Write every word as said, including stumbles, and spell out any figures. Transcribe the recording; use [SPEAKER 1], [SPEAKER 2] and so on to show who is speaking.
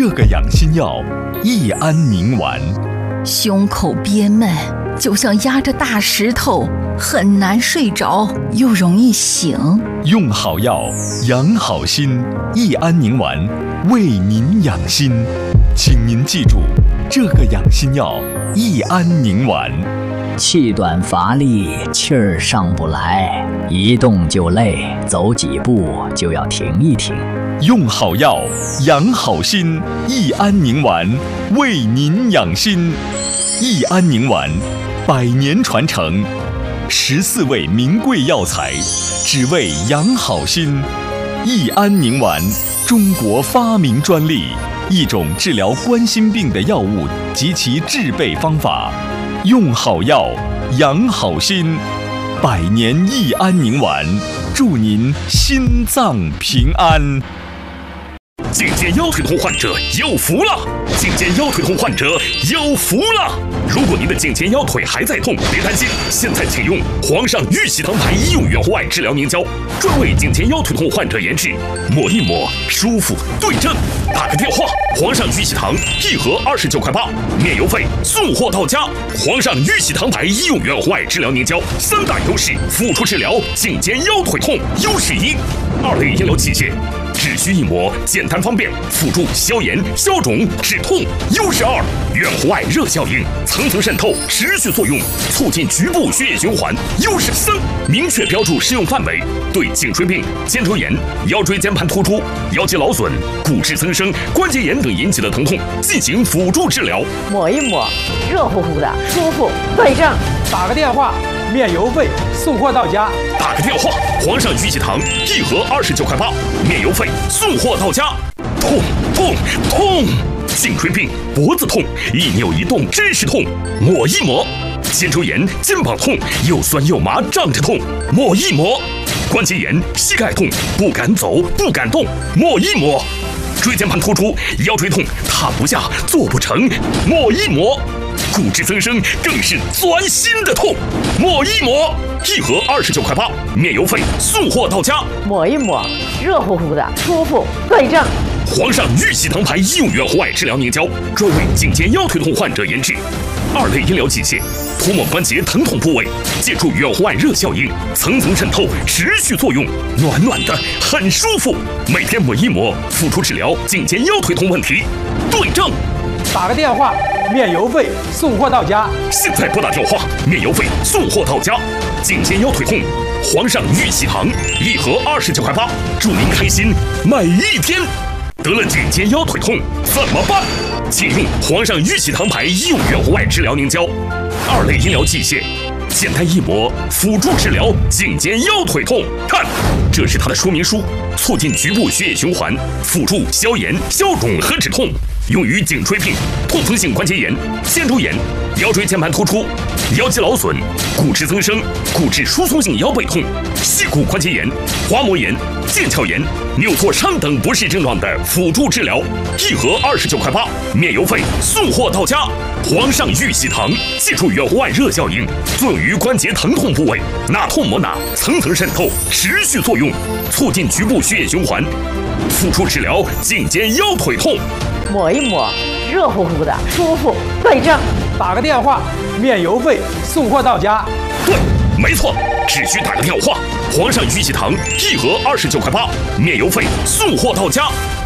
[SPEAKER 1] 这个养心药益安宁丸。
[SPEAKER 2] 胸口憋闷，就像压着大石头，很难睡着，又容易醒。
[SPEAKER 1] 用好药，养好心，益安宁丸为您养心。请您记住，这个养心药益安宁丸。
[SPEAKER 3] 气短乏力，气儿上不来，一动就累，走几步就要停一停。
[SPEAKER 1] 用好药，养好心，益安宁丸为您养心。益安宁丸，百年传承，十四味名贵药材，只为养好心。益安宁丸，中国发明专利，一种治疗冠心病的药物及其制备方法。用好药，养好心，百年益安宁丸，祝您心脏平安。
[SPEAKER 4] 颈肩腰腿痛患者有福了！颈肩腰腿痛患者有福了！如果您的颈肩腰腿还在痛，别担心，现在请用皇上玉玺堂牌医用远红外治疗凝胶，专为颈肩腰腿痛患者研制，抹一抹舒服对症。打个电话，皇上玉玺堂一盒二十九块八，免邮费，送货到家。皇上玉玺堂牌医用远红外治疗凝胶，三大优势，辅助治疗颈肩腰腿痛。优势一，二类医疗器械。只需一抹，简单方便，辅助消炎、消肿、止痛。优势二，远红外热效应，层层渗透，持续作用，促进局部血液循环。优势三，明确标注适用范围，对颈椎病、肩周炎、腰椎间盘突出、腰肌劳损、骨质增生、关节炎等引起的疼痛进行辅助治疗。
[SPEAKER 5] 抹一抹，热乎乎的，舒服对症。
[SPEAKER 6] 打个电话，免邮费，送货到家。
[SPEAKER 4] 打个电话，皇上玉玺堂一盒二十九块八，免邮费，送货到家。痛痛痛！颈椎病、脖子痛，一扭一动真是痛，抹一抹。肩周炎、肩膀痛，又酸又麻胀着痛，抹一抹。关节炎、膝盖痛，不敢走不敢动，抹一抹。椎间盘突出、腰椎痛，踏不下做不成，抹一抹。骨质增生更是钻心的痛，抹一抹，一盒二十九块八，免邮费，送货到家。
[SPEAKER 5] 抹一抹，热乎乎的，舒服对症。
[SPEAKER 4] 皇上玉玺堂牌医用远红外治疗凝胶，专为颈肩腰腿痛患者研制，二类医疗器械，涂抹关节疼痛部位，借助远红外热效应，层层渗透，持续作用，暖暖的，很舒服。每天抹一抹，辅助治疗颈肩腰腿痛问题，对症。
[SPEAKER 6] 打个电话，免邮费，送货到家。
[SPEAKER 4] 现在拨打电话，免邮费，送货到家。颈肩腰腿痛，皇上玉玺堂一盒二十九块八，祝您开心每一天。得了颈肩腰腿痛怎么办？请用皇上玉玺堂牌医用远红外治疗凝胶，二类医疗器械，简单一抹，辅助治疗颈肩腰腿痛。看，这是它的说明书，促进局部血液循环，辅助消炎、消肿和止痛。用于颈椎病、痛风性关节炎、肩周炎、腰椎间盘突出、腰肌劳损、骨质增生、骨质疏松性腰背痛、膝骨关节炎、滑膜炎、腱鞘炎、扭挫伤等不适症状的辅助治疗。一盒二十九块八，免邮费，送货到家。皇上玉玺堂借助远红外热效应，作用于关节疼痛部位，哪痛抹哪，层层渗透，持续作用，促进局部血液循环，辅助治疗颈肩腰腿痛。
[SPEAKER 5] 抹一抹，热乎乎的，舒服对症。
[SPEAKER 6] 打个电话，免邮费，送货到家。
[SPEAKER 4] 对，没错，只需打个电话。皇上玉玺堂一盒二十九块八，免邮费，送货到家。